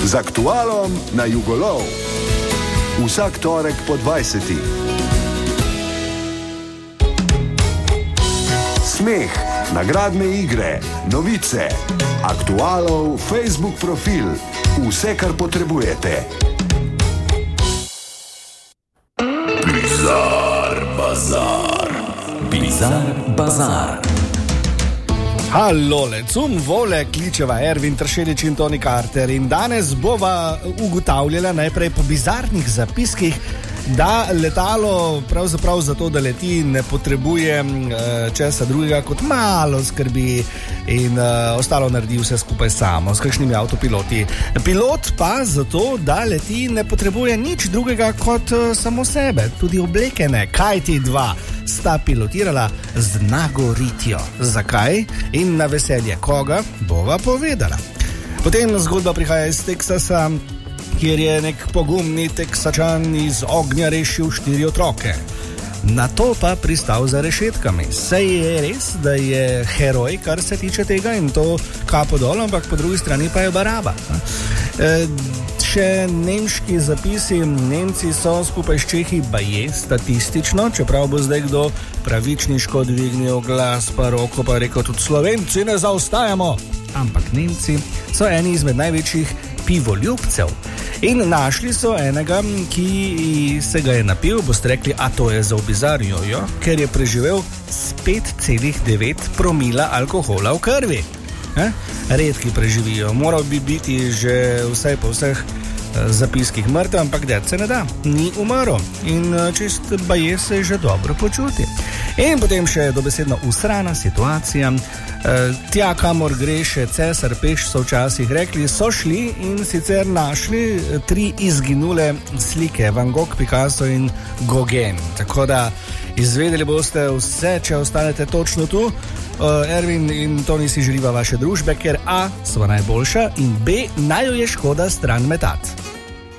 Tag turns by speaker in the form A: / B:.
A: z aktualom na Jugolov. Vsak torek po 20. Smeh, nagradne igre, novice, aktualov, Facebook profil, vse, kar potrebujete. Bizar Bazar.
B: Bizar Bazar.
C: Halo, lecum vole, kličeva Ervin Tršelič in Toni Carter in danes bova ugotavljala najprej po bizarnih zapiskih, da letalo pravzaprav zato, da leti, ne potrebuje česa drugega kot malo skrbi in ostalo naredi vse skupaj samo, s kakšnimi avtopiloti. Pilot pa zato, da leti, ne potrebuje nič drugega kot samo sebe, tudi obleke ne, kaj ti dva sta pilotirala z nagoritjo. Zakaj in na veselje koga, bova povedala. Potem zgodba prihaja iz Teksasa, kjer je nek pogumni Teksačan iz ognja rešil 4 otroke. Na to pa pristal za rešetkami. Saj je res, da je heroj, kar se tiče tega, in to kapo dol, ampak po drugi strani pa je baraba. Še nemški zapisi. Nemci so skupaj s Čehi baje statistično, čeprav bo zdaj kdo pravičniško dvignil glas, pa roko pa rekel, tudi Slovenci ne zaostajamo. Ampak Nemci so eni izmed največjih pivoljubcev. In našli so enega, ki se ga je napil, boste rekli, a to je za bizar, jojo, ker je preživel s 5,9 promila alkohola v krvi. Redki preživijo, moral bi biti že vsaj po vseh zapiskih mrtev, ampak ded se ne da, ni umrl in čist baje se že dobro počuti. In potem še dobesedno usrana situacija. Tja, kamor gre še cesar peš, so včasih rekli, so šli in sicer našli 3 izginule slike, Van Gogh, Picasso in Gauguin. Tako da izvedeli boste vse, če ostanete točno tu. Ervin in Toni si želiva vaše družbe, ker A, sva najboljša in B, naj jo je škoda stran metati.